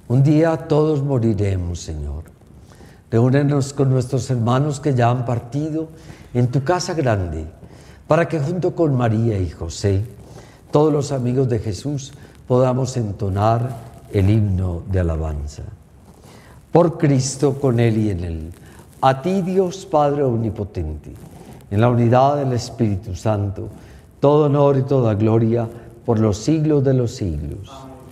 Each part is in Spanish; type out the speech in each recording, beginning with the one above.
Un día todos moriremos, Señor. Reúnenos con nuestros hermanos que ya han partido en tu casa grande, para que junto con María y José, todos los amigos de Jesús, podamos entonar el himno de alabanza. Por Cristo, con Él y en Él, a ti Dios Padre Omnipotente, en la unidad del Espíritu Santo, todo honor y toda gloria por los siglos de los siglos.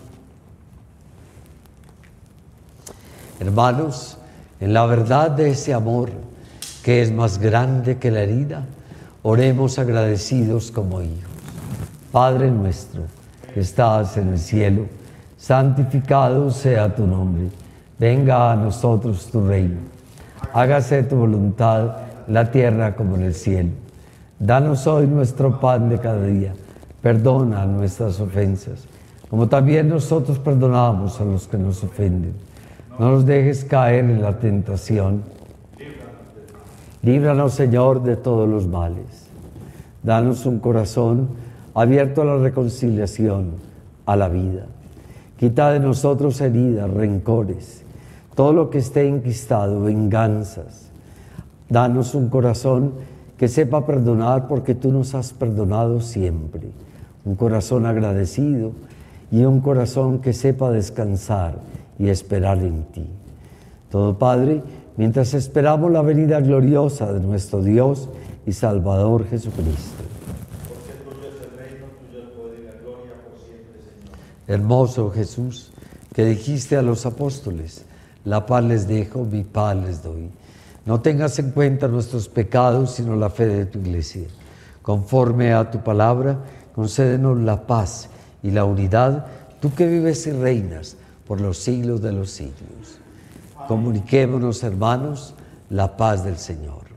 Hermanos, en la verdad de ese amor que es más grande que la herida, oremos agradecidos como hijos. Padre nuestro, que estás en el cielo, santificado sea tu nombre. Venga a nosotros tu reino. Hágase tu voluntad en la tierra como en el cielo. Danos hoy nuestro pan de cada día. Perdona nuestras ofensas, como también nosotros perdonamos a los que nos ofenden. No nos dejes caer en la tentación. Líbranos, Señor, de todos los males. Danos un corazón abierto a la reconciliación, a la vida. Quita de nosotros heridas, rencores, todo lo que esté enquistado, venganzas. Danos un corazón que sepa perdonar porque tú nos has perdonado siempre. Un corazón agradecido y un corazón que sepa descansar y esperar en ti. Todo, Padre, mientras esperamos la venida gloriosa de nuestro Dios y Salvador Jesucristo. Porque tuyo es el reino, tuyo el poder y la gloria por siempre, Señor. Hermoso Jesús, que dijiste a los apóstoles, la paz les dejo, mi paz les doy. No tengas en cuenta nuestros pecados, sino la fe de tu iglesia. Conforme a tu palabra, concédenos la paz y la unidad, tú que vives y reinas por los siglos de los siglos. Comuniquémonos, hermanos, la paz del Señor.